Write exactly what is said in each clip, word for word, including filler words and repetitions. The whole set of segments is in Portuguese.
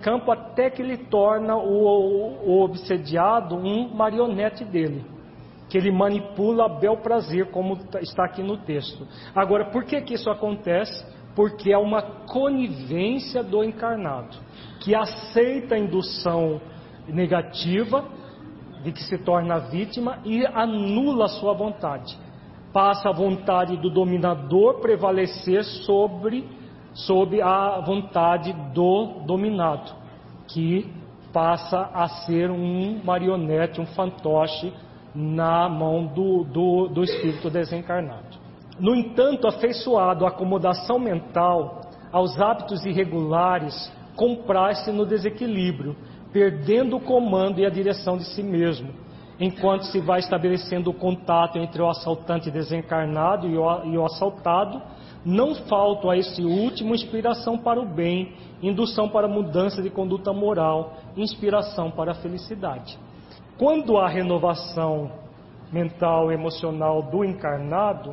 campo até que ele torna o, o obsediado um marionete dele, que ele manipula a bel prazer, como está aqui no texto. Agora, por que que isso acontece? Porque é uma conivência do encarnado, que aceita a indução negativa, de que se torna vítima, e anula a sua vontade. Passa a vontade do dominador prevalecer sobre, sobre a vontade do dominado, que passa a ser um marionete, um fantoche na mão do, do, do espírito desencarnado. No entanto, afeiçoado à acomodação mental, aos hábitos irregulares, compraz-se no desequilíbrio, perdendo o comando e a direção de si mesmo, enquanto se vai estabelecendo o contato entre o assaltante desencarnado e o, e o assaltado. Não falta a esse último inspiração para o bem, indução para a mudança de conduta moral, inspiração para a felicidade. Quando há renovação mental e emocional do encarnado,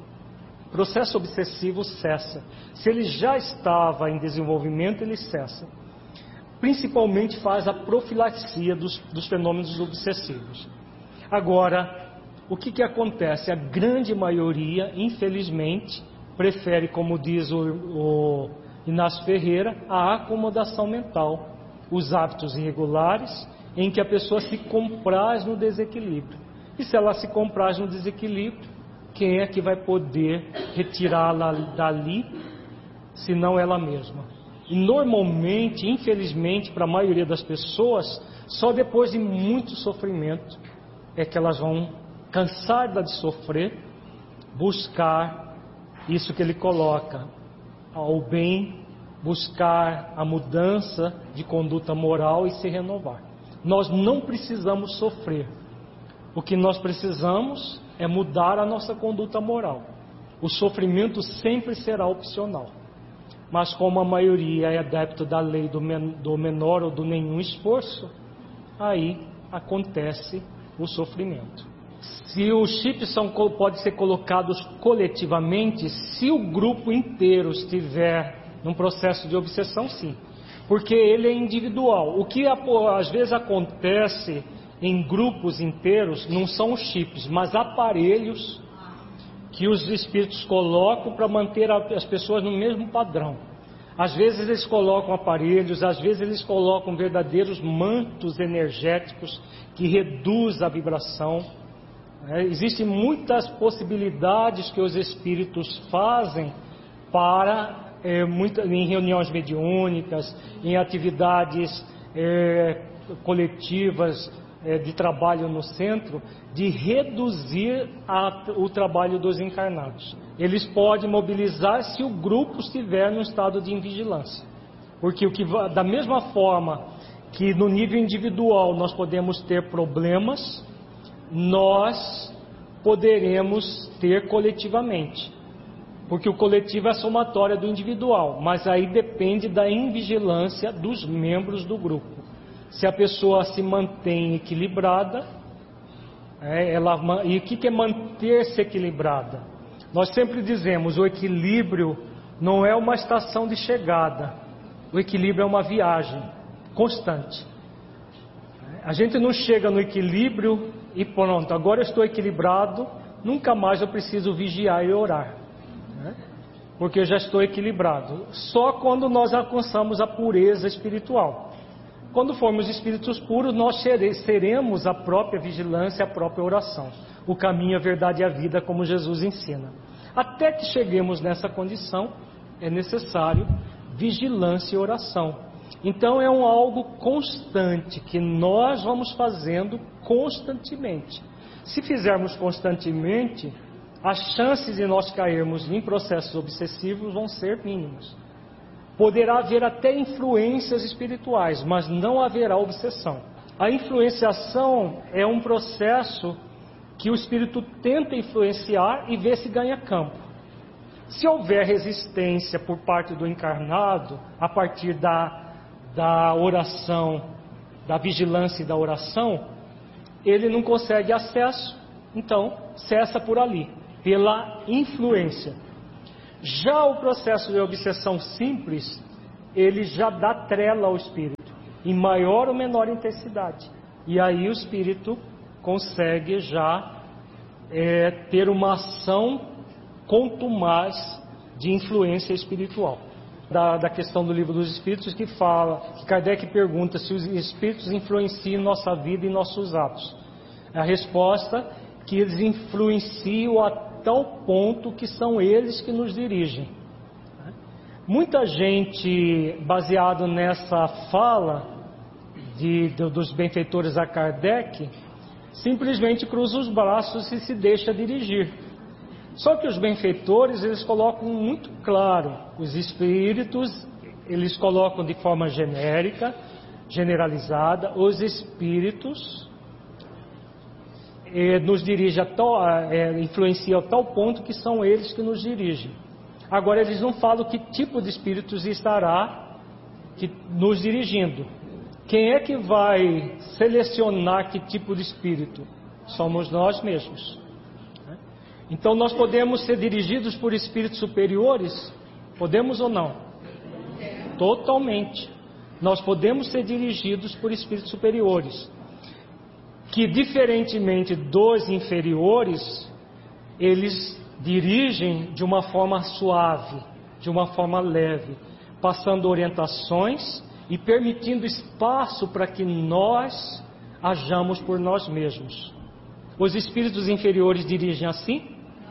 o processo obsessivo cessa. Se ele já estava em desenvolvimento, ele cessa. Principalmente faz a profilaxia dos, dos fenômenos obsessivos. Agora, o que que acontece? A grande maioria, infelizmente, prefere, como diz o, o Inácio Ferreira, a acomodação mental, os hábitos irregulares, em que a pessoa se compraz no desequilíbrio. E se ela se compraz no desequilíbrio, quem é que vai poder retirá-la dali, se não ela mesma? E normalmente, infelizmente, para a maioria das pessoas, só depois de muito sofrimento é que elas vão, cansada de sofrer, buscar isso que ele coloca, o bem, buscar a mudança de conduta moral e se renovar. Nós não precisamos sofrer. O que nós precisamos é mudar a nossa conduta moral. O sofrimento sempre será opcional. Mas como a maioria é adepto da lei do, men do menor ou do nenhum esforço, aí acontece o sofrimento. Se os chips são, podem ser colocados coletivamente, se o grupo inteiro estiver num processo de obsessão, sim. Porque ele é individual. O que às vezes acontece em grupos inteiros não são os chips, mas aparelhos que os espíritos colocam para manter as pessoas no mesmo padrão. Às vezes eles colocam aparelhos, às vezes eles colocam verdadeiros mantos energéticos que reduzem a vibração. É, existem muitas possibilidades que os espíritos fazem para, é, muita, em reuniões mediúnicas, em atividades é, coletivas, de trabalho no centro, de reduzir a, o trabalho dos encarnados. Eles podem mobilizar se o grupo estiver no estado de invigilância. Porque o que, da mesma forma que no nível individual nós podemos ter problemas, nós poderemos ter coletivamente. Porque o coletivo é a somatória do individual, mas aí depende da invigilância dos membros do grupo. Se a pessoa se mantém equilibrada, é, ela, e o que é manter-se equilibrada? Nós sempre dizemos, o equilíbrio não é uma estação de chegada, o equilíbrio é uma viagem constante. A gente não chega no equilíbrio e pronto, agora eu estou equilibrado, nunca mais eu preciso vigiar e orar, né? Porque eu já estou equilibrado. Só quando nós alcançamos a pureza espiritual. Quando formos espíritos puros, nós seremos a própria vigilância, a própria oração. O caminho, a verdade e a vida, como Jesus ensina. Até que cheguemos nessa condição, é necessário vigilância e oração. Então é um algo constante, que nós vamos fazendo constantemente. Se fizermos constantemente, as chances de nós cairmos em processos obsessivos vão ser mínimas. Poderá haver até influências espirituais, mas não haverá obsessão. A influenciação é um processo que o espírito tenta influenciar e vê se ganha campo. Se houver resistência por parte do encarnado, a partir da, da oração, da vigilância e da oração, ele não consegue acesso, então cessa por ali, pela influência. Já o processo de obsessão simples ele já dá trela ao espírito, em maior ou menor intensidade. E aí o espírito consegue já é, ter uma ação contumaz de influência espiritual. Da, da questão do Livro dos Espíritos, que fala, que Kardec pergunta se os espíritos influenciam nossa vida e nossos atos. A resposta é que eles influenciam a tal ponto que são eles que nos dirigem. Muita gente, baseado nessa fala de, de, dos benfeitores a Kardec, simplesmente cruza os braços e se deixa dirigir. Só que os benfeitores, eles colocam muito claro, os espíritos, eles colocam de forma genérica, generalizada, os espíritos eh, nos dirigem a tal, eh, influenciam a tal ponto que são eles que nos dirigem. Agora, eles não falam que tipo de espíritos estará que, nos dirigindo. Quem é que vai selecionar que tipo de espírito? Somos nós mesmos. Então, nós podemos ser dirigidos por espíritos superiores? Podemos ou não? Totalmente. Nós podemos ser dirigidos por espíritos superiores, que, diferentemente dos inferiores, eles dirigem de uma forma suave, de uma forma leve, passando orientações e permitindo espaço para que nós hajamos por nós mesmos. Os espíritos inferiores dirigem assim?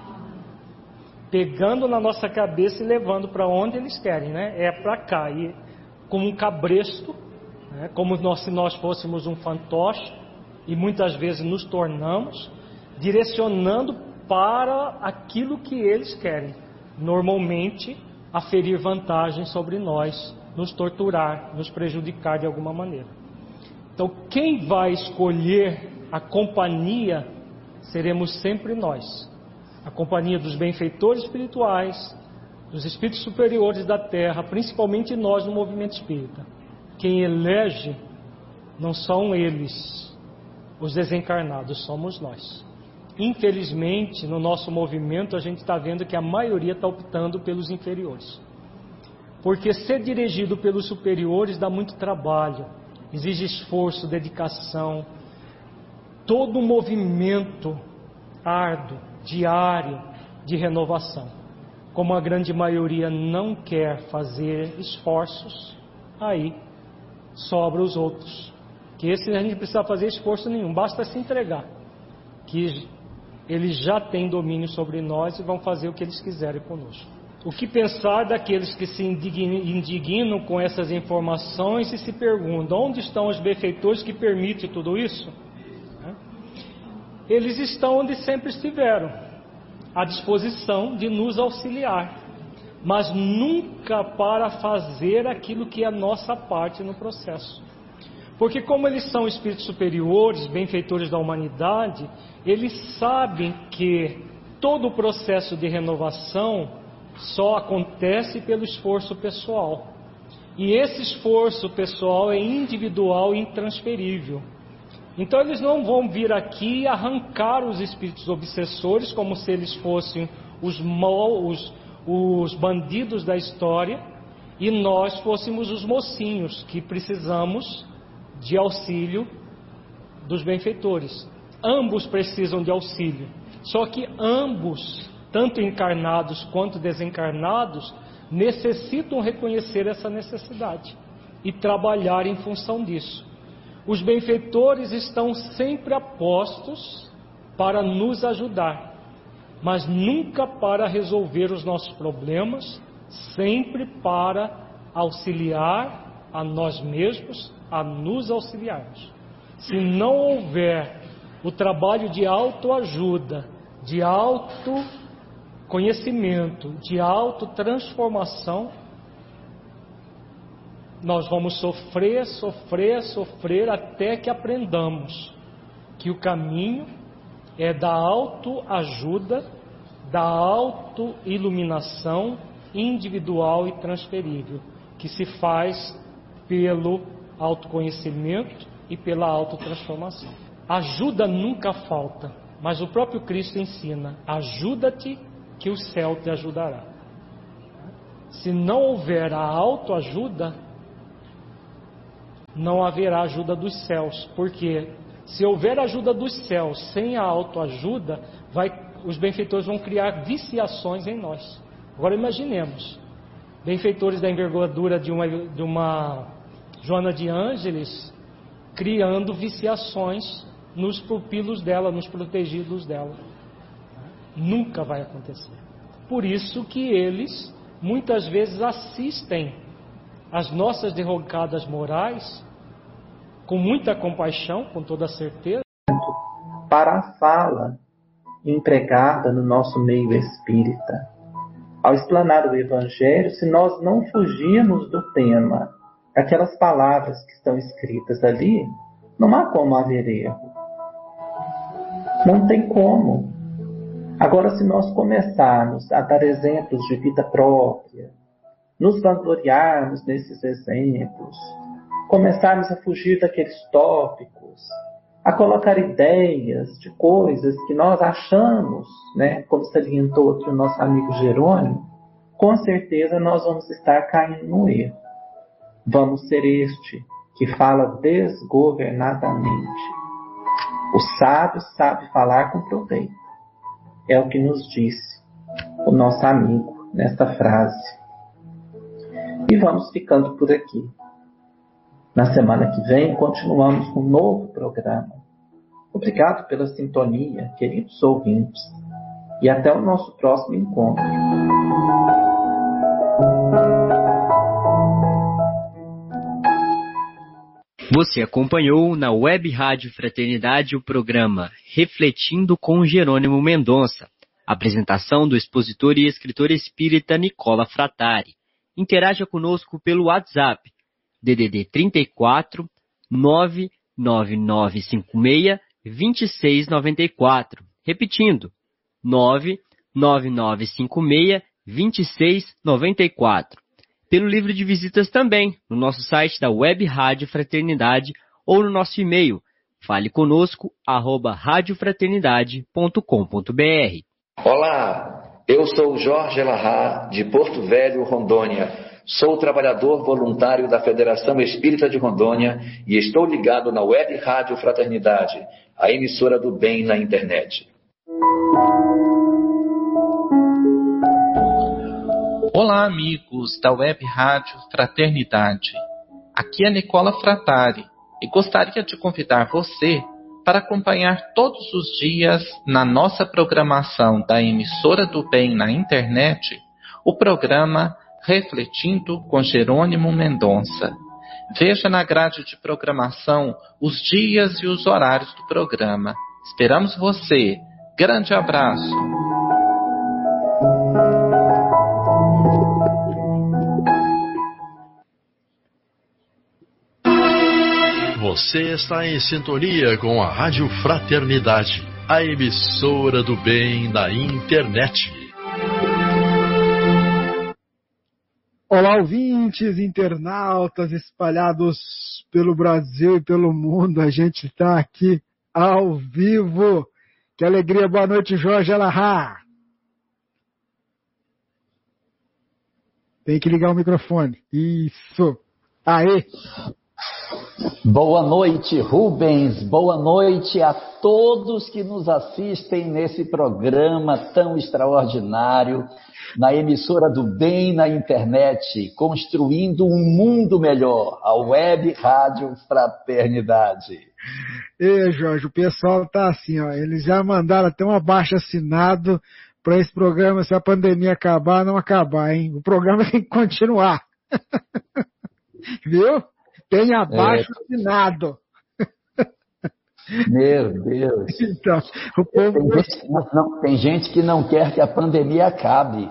Pegando na nossa cabeça e levando para onde eles querem, né? É para cá, e como um cabresto, né? Como nós, se nós fôssemos um fantoche, e muitas vezes nos tornamos, direcionando para aquilo que eles querem, normalmente aferir vantagem sobre nós, nos torturar, nos prejudicar de alguma maneira. Então, quem vai escolher a companhia seremos sempre nós, a companhia dos benfeitores espirituais, dos espíritos superiores da Terra, principalmente nós no movimento espírita. Quem elege não são eles, os desencarnados, somos nós. Infelizmente, no nosso movimento, a gente está vendo que a maioria está optando pelos inferiores. Porque ser dirigido pelos superiores dá muito trabalho, exige esforço, dedicação, todo um movimento árduo, diário, de renovação. Como a grande maioria não quer fazer esforços, aí sobra os outros. Que esse a gente não precisa fazer esforço nenhum, basta se entregar. Que eles já têm domínio sobre nós e vão fazer o que eles quiserem conosco. O que pensar daqueles que se indignam com essas informações e se perguntam, onde estão os benfeitores que permitem tudo isso? Eles estão onde sempre estiveram, à disposição de nos auxiliar, mas nunca para fazer aquilo que é a nossa parte no processo. Porque como eles são espíritos superiores, benfeitores da humanidade, eles sabem que todo o processo de renovação só acontece pelo esforço pessoal. E esse esforço pessoal é individual e intransferível. Então eles não vão vir aqui arrancar os espíritos obsessores como se eles fossem os, mal, os, os bandidos da história e nós fôssemos os mocinhos que precisamos de auxílio dos benfeitores. Ambos precisam de auxílio, só que ambos, tanto encarnados quanto desencarnados, necessitam reconhecer essa necessidade e trabalhar em função disso. Os benfeitores estão sempre a postos para nos ajudar, mas nunca para resolver os nossos problemas, sempre para auxiliar a nós mesmos, a nos auxiliarmos. Se não houver o trabalho de autoajuda, de autoconhecimento, de autotransformação, nós vamos sofrer, sofrer, sofrer até que aprendamos que o caminho é da autoajuda, da autoiluminação individual e transferível, que se faz pelo autoconhecimento e pela autotransformação. Ajuda nunca falta, mas o próprio Cristo ensina: ajuda-te que o céu te ajudará. Se não houver a autoajuda, não haverá ajuda dos céus. Porque se houver ajuda dos céus sem a autoajuda, vai, os benfeitores vão criar viciações em nós. Agora imaginemos, benfeitores da envergadura de uma, de uma Joana de Ângeles, criando viciações nos pupilos dela, nos protegidos dela. Nunca vai acontecer. Por isso que eles muitas vezes assistem às nossas derrocadas morais com muita compaixão, com toda certeza. Para a fala empregada no nosso meio espírita. Ao explanar o Evangelho, se nós não fugirmos do tema, aquelas palavras que estão escritas ali, não há como haver erro. Não tem como. Agora, se nós começarmos a dar exemplos de vida própria, nos vangloriarmos nesses exemplos, começarmos a fugir daqueles tópicos, a colocar ideias de coisas que nós achamos, né, como salientou aqui o nosso amigo Jerônimo, com certeza nós vamos estar caindo no erro. Vamos ser este que fala desgovernadamente. O sábio sabe falar com proveito. É o que nos disse o nosso amigo nesta frase. E vamos ficando por aqui. Na semana que vem continuamos com um novo programa. Obrigado pela sintonia, queridos ouvintes. E até o nosso próximo encontro. Você acompanhou na Web Rádio Fraternidade o programa Refletindo com Jerônimo Mendonça. Apresentação do expositor e escritor espírita Nicola Frattari. Interaja conosco pelo WhatsApp D D D trinta e quatro, nove nove nove cinco seis, dois seis nove quatro. Repetindo, nove nove nove cinco seis, dois seis nove quatro. Pelo livro de visitas também, no nosso site da Web Rádio Fraternidade ou no nosso e-mail, fale conosco, arroba radiofraternidade ponto com ponto br. Olá, eu sou Jorge Elahá, de Porto Velho, Rondônia. Sou trabalhador voluntário da Federação Espírita de Rondônia e estou ligado na Web Rádio Fraternidade, a emissora do bem na internet. Olá, amigos da Web Rádio Fraternidade. Aqui é Nicola Frattari e gostaria de convidar você para acompanhar todos os dias na nossa programação da emissora do bem na internet o programa Refletindo com Jerônimo Mendonça. Veja na grade de programação os dias e os horários do programa. Esperamos você. Grande abraço. Você está em sintonia com a Rádio Fraternidade, a emissora do bem na internet. Olá, ouvintes, internautas espalhados pelo Brasil e pelo mundo. A gente está aqui ao vivo. Que alegria, boa noite, Jorge Elahá. Tem que ligar o microfone. Isso. Aê. Boa noite, Rubens. Boa noite a todos que nos assistem nesse programa tão extraordinário, na emissora do bem na internet, construindo um mundo melhor, a Web Rádio Fraternidade. E, Jorge, o pessoal tá assim, ó, eles já mandaram até um abaixo-assinado para esse programa, se a pandemia acabar, não acabar, hein? O programa tem que continuar. Viu? Tem abaixo-assinado. Meu Deus. Então, o povo... tem, gente, não, não, tem gente que não quer que a pandemia acabe.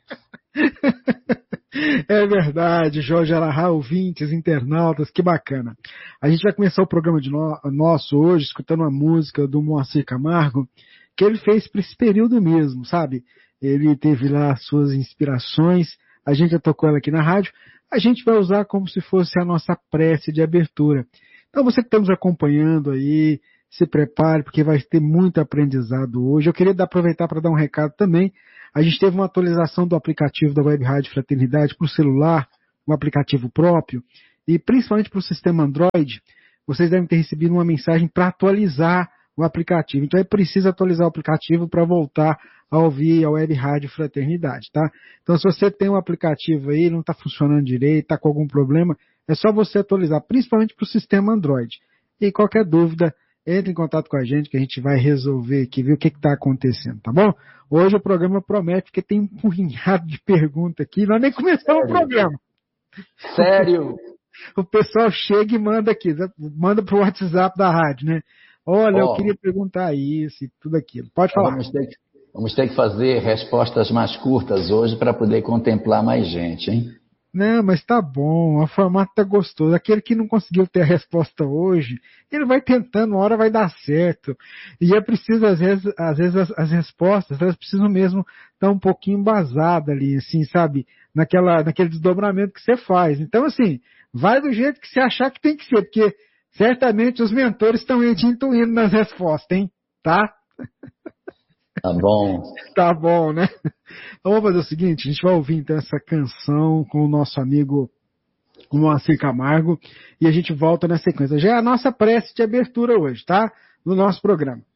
É verdade, Jorge Elahá, ouvintes, internautas, que bacana. A gente vai começar o programa de no, nosso hoje, escutando uma música do Moacir Camargo, que ele fez para esse período mesmo, sabe? Ele teve lá as suas inspirações, a gente já tocou ela aqui na rádio, a gente vai usar como se fosse a nossa prece de abertura. Então você que está nos acompanhando aí, se prepare, porque vai ter muito aprendizado hoje. Eu queria aproveitar para dar um recado também A gente teve uma atualização do aplicativo da Web Rádio Fraternidade para o celular, um aplicativo próprio, e principalmente para o sistema Android, vocês devem ter recebido uma mensagem para atualizar o aplicativo. Então é preciso atualizar o aplicativo para voltar a ouvir a Web Rádio Fraternidade, tá? Então se você tem um aplicativo aí, não está funcionando direito, está com algum problema, é só você atualizar, principalmente para o sistema Android. E qualquer dúvida, entre em contato com a gente que a gente vai resolver aqui, ver o que está acontecendo, tá bom? Hoje o programa promete, porque tem um punhado de perguntas aqui, nós nem começamos Sério? o programa. Sério? O pessoal chega e manda aqui, manda para o WhatsApp da rádio, né? Olha, oh, eu queria perguntar isso e tudo aquilo. Pode falar. Vamos ter que, vamos ter que fazer respostas mais curtas hoje para poder contemplar mais gente, hein? Não, mas tá bom, o formato tá gostoso. Aquele que não conseguiu ter a resposta hoje, ele vai tentando, uma hora vai dar certo. E é preciso, às vezes, às vezes as, as respostas, elas precisam mesmo estar um pouquinho embasadas ali, assim, sabe? Naquela, naquele desdobramento que você faz. Então, assim, vai do jeito que você achar que tem que ser, porque certamente os mentores estão intuindo nas respostas, hein? Tá? Tá bom. Tá bom, né? Então vamos fazer o seguinte, a gente vai ouvir então essa canção com o nosso amigo Moacir Camargo e a gente volta na sequência. Já é a nossa prece de abertura hoje, tá? No nosso programa.